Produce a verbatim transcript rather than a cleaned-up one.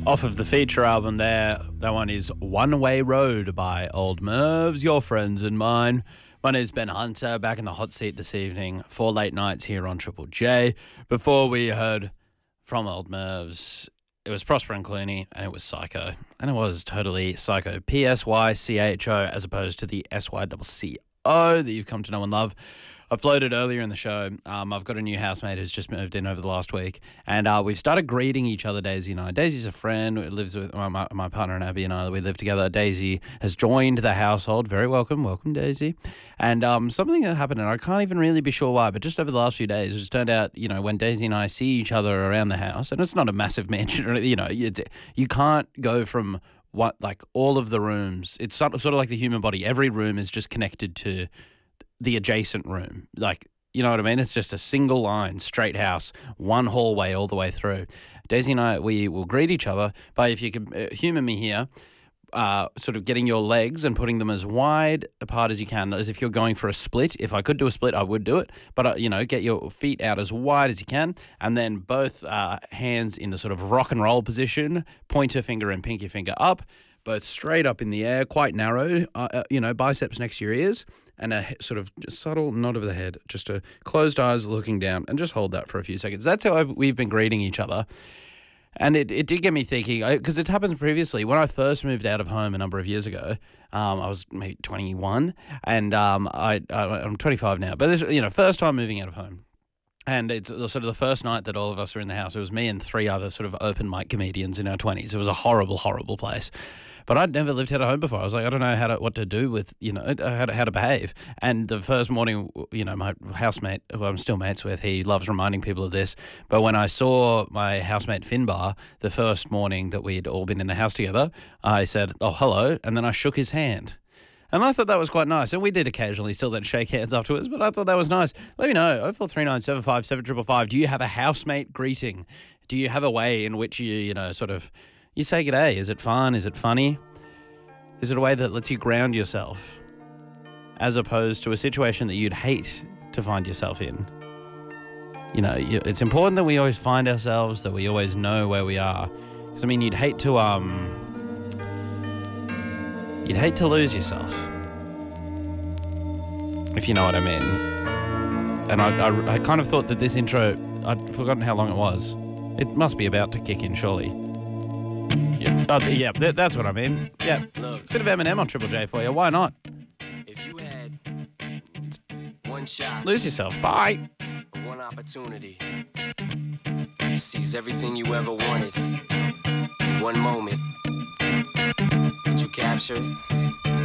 Off of the feature album there, that one is One Way Road by Old Mervs, your friends and mine. My name is Ben Hunter, back in the hot seat this evening for late nights here on Triple J. Before we heard from Old Mervs, it was Prosper and Clooney, and it was Psycho. And it was totally Psycho. P S Y C H O as opposed to the S Y C C O that you've come to know and love. I floated earlier in the show. Um, I've got a new housemate who's just moved in over the last week, and uh, we've started greeting each other, Daisy and I. Daisy's a friend who lives with my, my, my partner and Abby and I. We live together. Daisy has joined the household. Very welcome. Welcome, Daisy. And um, something that happened, and I can't even really be sure why, but just over the last few days, it's turned out, you know, when Daisy and I see each other around the house, and it's not a massive mansion, or you know, you, you can't go from what, like all of the rooms. It's sort of, sort of like the human body. Every room is just connected to the adjacent room. Like, you know what I mean? It's just a single line, straight house, one hallway all the way through. Daisy and I, we will greet each other by, if you can uh, humour me here, uh, sort of getting your legs and putting them as wide apart as you can, as if you're going for a split. If I could do a split, I would do it. But, uh, you know, get your feet out as wide as you can, and then both uh, hands in the sort of rock and roll position, pointer finger and pinky finger up, both straight up in the air, quite narrow, uh, uh, you know, biceps next to your ears, and a sort of subtle nod of the head, just a closed eyes looking down, and just hold that for a few seconds. That's how I've, we've been greeting each other. And it, it did get me thinking, because it's happened previously. When I first moved out of home a number of years ago, um, I was maybe twenty-one, and um, I, I, I'm twenty-five now. But this, you know, first time moving out of home. And it's sort of the first night that all of us were in the house. It was me and three other sort of open mic comedians in our twenties. It was a horrible, horrible place. But I'd never lived out of home before. I was like, I don't know how to, what to do with, you know, how to, how to behave. And the first morning, you know, my housemate, who I'm still mates with, he loves reminding people of this. But when I saw my housemate Finbar the first morning that we'd all been in the house together, I said, oh, hello. And then I shook his hand. And I thought that was quite nice. And we did occasionally still then shake hands afterwards, but I thought that was nice. Let me know, oh four three nine seven five seven five five. Do you have a housemate greeting? Do you have a way in which you, you know, sort of, you say g'day? Is it fun? Is it funny? Is it a way that lets you ground yourself as opposed to a situation that you'd hate to find yourself in? You know, it's important that we always find ourselves, that we always know where we are. Because, I mean, you'd hate to, um, you'd hate to lose yourself, if you know what I mean. And I, I, I kind of thought that this intro, I'd forgotten how long it was. It must be about to kick in, surely. Yeah, oh, yeah, th- that's what I mean. Yeah, look, bit of Eminem on Triple J for you. Why not? If you had one shot, lose yourself. Bye. One opportunity to seize everything you ever wanted in one moment. Would you capture it?